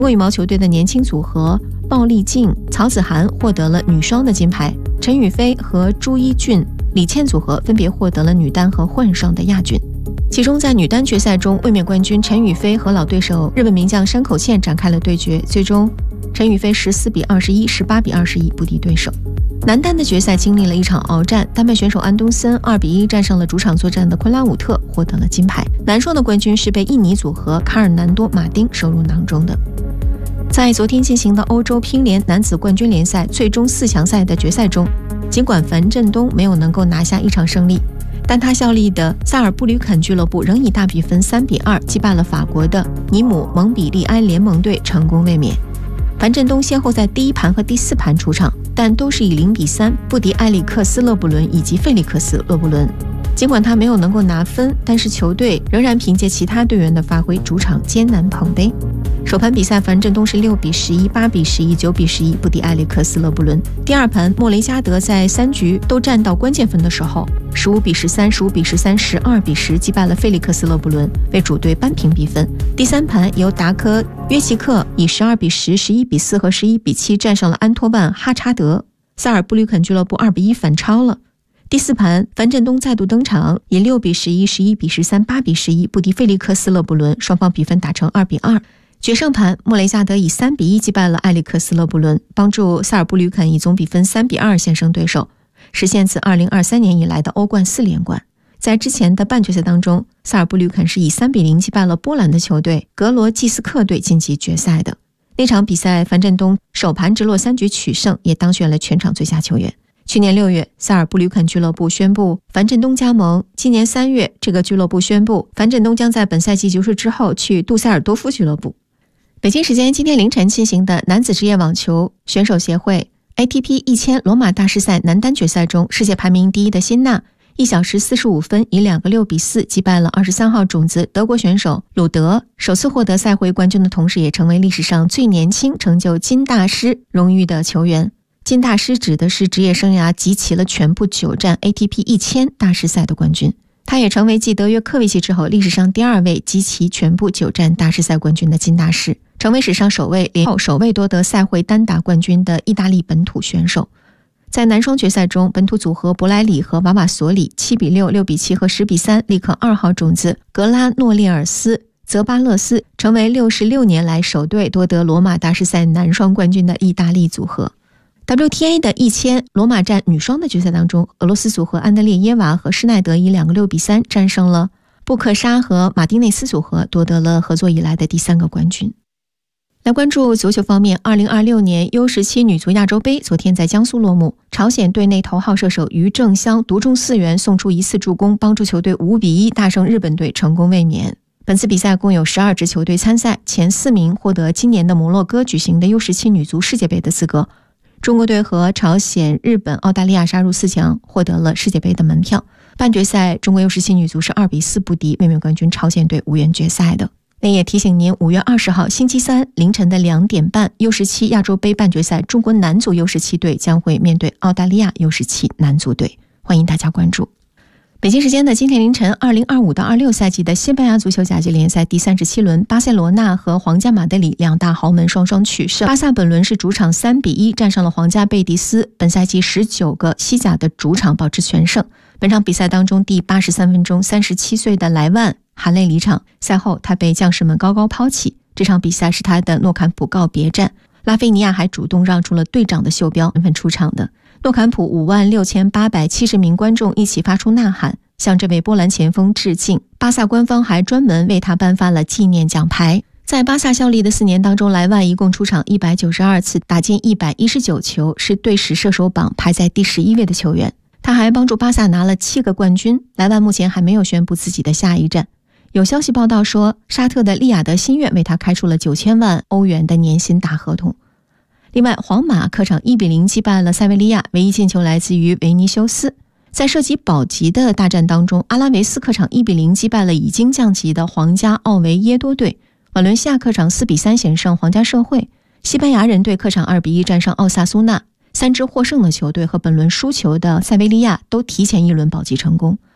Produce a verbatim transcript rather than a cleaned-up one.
中国羽毛球队的年轻组合鲍丽静、曹子涵获得了女双的金牌，陈雨菲和朱一俊、李倩组合分别获得了女单和混双的亚军。其中在女单决赛中，卫冕冠军陈雨菲和老对手日本名将山口茜展开了对决，最终陈雨菲十四比二十一、十八比二十一不敌对手。男单的决赛经历了一场鏖战，丹麦选手安东森二比一战胜了主场作战的昆拉武特，获得了金牌。男双的冠军是被印尼组合卡尔南多马丁收入囊中的。在昨天进行的欧洲乒联男子冠军联赛最终四强赛的决赛中，尽管樊振东没有能够拿下一场胜利，但他效力的萨尔布吕肯俱乐部仍以大比分三比二击败了法国的尼姆蒙彼利埃联盟队，成功卫冕。樊振东先后在第一盘和第四盘出场，但都是以零比三不敌埃里克斯勒布伦以及费利克斯勒布伦。尽管他没有能够拿分，但是球队仍然凭借其他队员的发挥，主场艰难捧杯。首盘比赛，樊振东是六比十一、八比十一、九比十一不敌埃里克斯勒布伦。第二盘，莫雷加德在三局都占到关键分的时候，十五比十三、十五比十三、十二比十击败了费利克斯勒布伦，为主队扳平比分。第三盘，由达科约奇克以十二比十、十一比四和十一比七战胜了安托万哈查德，萨尔布吕肯俱乐部二比一反超了。第四盘，樊振东再度登场，以六比十一、十一比十三、八比十一不敌费利克斯勒布伦，双方比分打成二比二。决胜盘，莫雷加德以三比一击败了埃里克斯勒布伦，帮助萨尔布吕肯以总比分三比二险胜对手，实现自二零二三年以来的欧冠四连冠。在之前的半决赛当中，萨尔布吕肯是以三比零击败了波兰的球队格罗季斯克队晋级决赛的。那场比赛，樊振东首盘直落三局取胜，也当选了全场最佳球员。去年六月，萨尔布吕肯俱乐部宣布樊振东加盟。今年三月，这个俱乐部宣布樊振东将在本赛季结束之后去杜塞尔多夫俱乐部。北京时间今天凌晨进行的男子职业网球选手协会 A T P 一千罗马大师赛男单决赛中，世界排名第一的辛纳一小时四十五分以两个六比四击败了二十三号种子德国选手鲁德，首次获得赛会冠军的同时，也成为历史上最年轻成就金大师荣誉的球员。金大师指的是职业生涯集齐了全部九战 A T P 一千大师赛的冠军，他也成为继德约科维奇之后历史上第二位集齐全部九战大师赛冠军的金大师，成为史上首位连后首位夺得赛会单打冠军的意大利本土选手。在男双决赛中，本土组合博莱里和瓦瓦索里七比六、六比七和十比三力克二号种子格拉诺列尔斯泽巴勒斯，成为六十六年来首对夺得罗马大师赛男双冠军的意大利组合。W T A 的一千罗马站女双的决赛当中，俄罗斯组合安德烈耶娃和施耐德以两个六比三战胜了布克沙和马丁内斯组合，夺得了合作以来的第三个冠军。来关注足球方面，二零二六年 U 十七 女足亚洲杯昨天在江苏落幕，朝鲜队内头号射手于正湘独中四元送出一次助攻，帮助球队五比一大胜日本队，成功卫冕。本次比赛共有十二支球队参赛，前四名获得今年的摩洛哥举行的 U 十七 女足世界杯的资格。中国队和朝鲜、日本、澳大利亚杀入四强，获得了世界杯的门票。半决赛，中国 U 十七 女足是二比四不敌卫冕冠军朝鲜队，无缘决赛的。那也提醒您，五月二十号星期三凌晨的两点半 U 十七 亚洲杯半决赛，中国男足 U 十七 队将会面对澳大利亚 U 十七 男足队，欢迎大家关注。北京时间的今天凌晨，二零二五到二六赛季的西班牙足球甲级联赛第三十七轮，巴塞罗那和皇家马德里两大豪门双双取胜。巴萨本轮是主场三比一战胜了皇家贝蒂斯，本赛季十九个西甲的主场保持全胜。本场比赛当中，第八十三分钟，三十七岁的莱万含泪离场，赛后他被将士们高高抛弃。这场比赛是他的诺坎普告别战，拉菲尼亚还主动让出了队长的袖标，身份出场的。诺坎普五万六千八百七十名观众一起发出呐喊，向这位波兰前锋致敬。巴萨官方还专门为他颁发了纪念奖牌。在巴萨效力的四年当中，莱万一共出场一百九十二次，打进一百一十九球，是队史射手榜排在第十一位的球员。他还帮助巴萨拿了七个冠军。莱万目前还没有宣布自己的下一站。有消息报道说，沙特的利雅得新月为他开出了九千万欧元的年薪大合同。另外，皇马客场一比零击败了塞维利亚，唯一进球来自于维尼修斯。在涉及保级的大战当中，阿拉维斯客场一比零击败了已经降级的皇家奥维耶多队。瓦伦西亚客场四比三险胜皇家社会。西班牙人队客场二比一战胜奥萨苏纳。三支获胜的球队和本轮输球的塞维利亚都提前一轮保级成功。